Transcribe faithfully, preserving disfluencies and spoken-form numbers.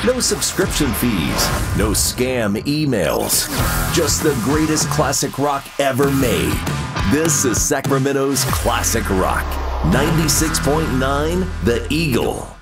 No subscription fees, no scam emails, just the greatest classic rock ever made. This is Sacramento's Classic Rock, ninety-six point nine The Eagle.